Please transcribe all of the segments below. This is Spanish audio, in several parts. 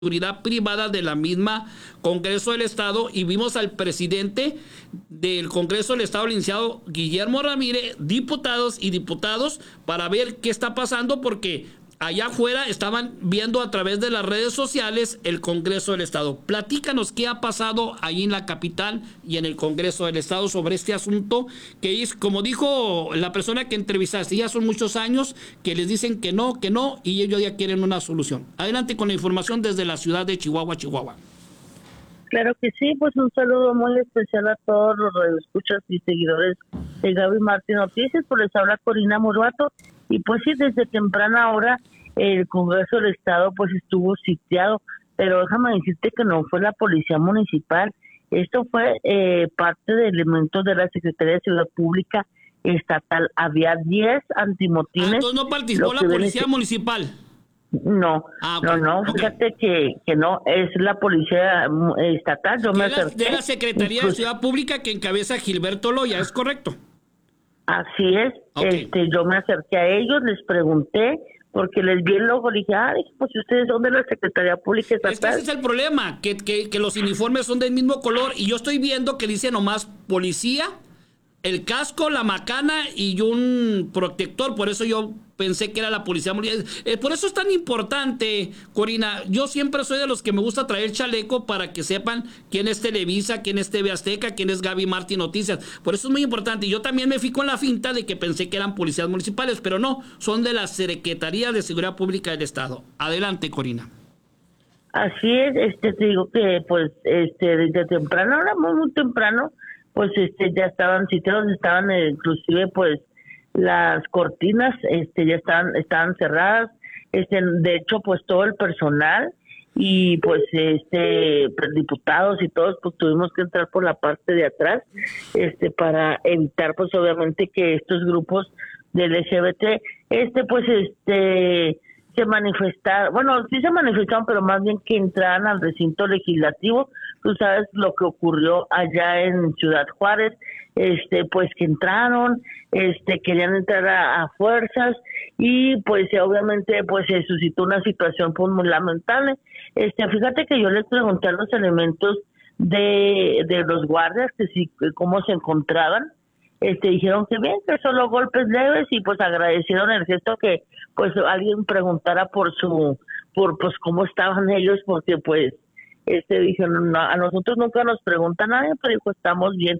seguridad privada de la misma Congreso del Estado, y vimos al presidente del Congreso del Estado, el licenciado Guillermo Ramírez, diputados y diputados, para ver qué está pasando, porque allá afuera estaban viendo a través de las redes sociales el Congreso del Estado. Platícanos qué ha pasado ahí en la capital y en el Congreso del Estado sobre este asunto, que es, como dijo la persona que entrevistaste, ya son muchos años que les dicen que no, y ellos ya quieren una solución. Adelante con la información desde la ciudad de Chihuahua, Chihuahua. Claro que sí, pues un saludo muy especial a todos los radioescuchas y seguidores de Gaby Martín Noticias, pues les habla Corina Morvato, y pues sí, desde temprana hora el Congreso del Estado pues estuvo sitiado, pero déjame decirte que no fue la Policía Municipal, esto fue parte de elementos de la Secretaría de Seguridad Pública Estatal. Había 10 antimotines. Entonces no participó la Policía Municipal. No, okay. No, fíjate que no, es la Policía Estatal. Yo me acerqué. De la Secretaría de Seguridad Pública que encabeza Gilberto Loya, ¿es correcto? Así es, yo me acerqué a ellos, les pregunté, porque les vi el logo, le dije, pues ustedes son de la Secretaría Pública Estatal. Es que ese es el problema, que los uniformes son del mismo color, y yo estoy viendo que dice nomás policía, el casco, la macana y un protector, por eso yo pensé que era la Policía Municipal. Por eso es tan importante, Corina. Yo siempre soy de los que me gusta traer chaleco para que sepan quién es Televisa, quién es TV Azteca, quién es Gaby Martín Noticias. Por eso es muy importante. Y yo también me fui con la finta de que pensé que eran policías municipales, pero no, son de la Secretaría de Seguridad Pública del Estado. Adelante, Corina. Así es, te digo que pues desde temprano, ahora muy temprano, pues ya estaban sitiados, estaban inclusive pues las cortinas ya estaban cerradas, de hecho pues todo el personal y pues diputados y todos pues tuvimos que entrar por la parte de atrás para evitar pues obviamente que estos grupos del LGBT se manifestaron, bueno, sí se manifestaron, pero más bien que entraran al recinto legislativo. Tú sabes lo que ocurrió allá en Ciudad Juárez, pues que entraron, querían entrar a fuerzas, y pues obviamente pues se suscitó una situación pues muy lamentable. Fíjate que yo les pregunté a los elementos de los guardias que sí, cómo se encontraban. Dijeron que bien, que solo golpes leves, y pues agradecieron el gesto que pues alguien preguntara por pues cómo estaban ellos, porque pues dijeron, no, a nosotros nunca nos pregunta nadie, pero dijo, estamos bien.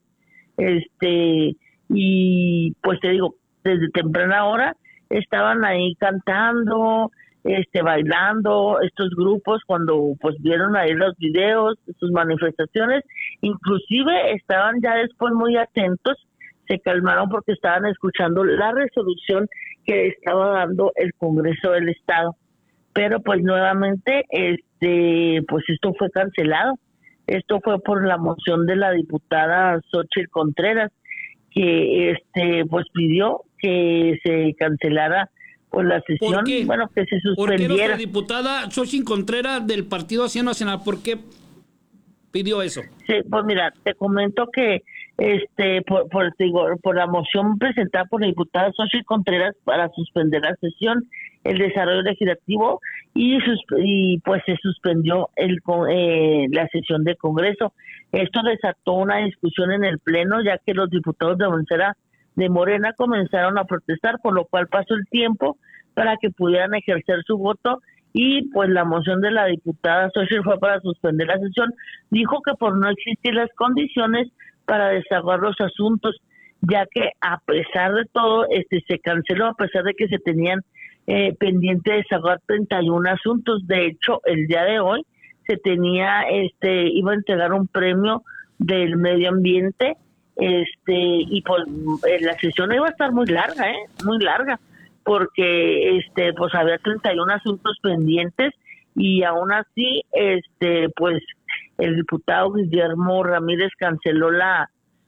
Y pues te digo, desde temprana hora estaban ahí cantando, bailando estos grupos, cuando pues vieron ahí los videos, sus manifestaciones, inclusive estaban ya después muy atentos, se calmaron porque estaban escuchando la resolución que estaba dando el Congreso del Estado. Pero pues nuevamente pues esto fue cancelado. Esto fue por la moción de la diputada Xóchitl Contreras, que pues pidió que se cancelara pues la sesión. ¿Por qué? Bueno, que se suspendiera. ¿Por qué nuestra diputada Xóchitl Contreras del Partido Acción Nacional, por qué pidió eso? Sí, pues mira, te comento que por la moción presentada por la diputada Xóchitl Contreras para suspender la sesión, el desarrollo legislativo, y pues se suspendió la sesión del Congreso. Esto desató una discusión en el Pleno, ya que los diputados de Mancera de Morena comenzaron a protestar, por lo cual pasó el tiempo para que pudieran ejercer su voto, y pues la moción de la diputada Xóchitl fue para suspender la sesión. Dijo que por no existir las condiciones para desahogar los asuntos, ya que a pesar de todo se canceló, a pesar de que se tenían pendiente de desahogar 31 asuntos. De hecho, el día de hoy se tenía iba a entregar un premio del medio ambiente, y pues la sesión iba a estar muy larga, porque pues había 31 asuntos pendientes, y aún así pues el diputado Guillermo Ramírez canceló la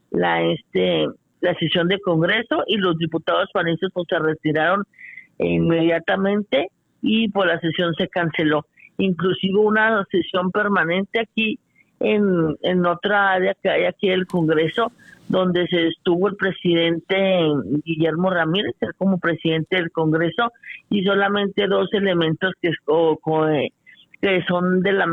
sesión de Congreso, y los diputados panistas pues se retiraron inmediatamente, y pues la sesión se canceló. Inclusive una sesión permanente aquí en otra área que hay aquí del Congreso, donde se estuvo el presidente Guillermo Ramírez, él como presidente del Congreso, y solamente dos elementos que que son de la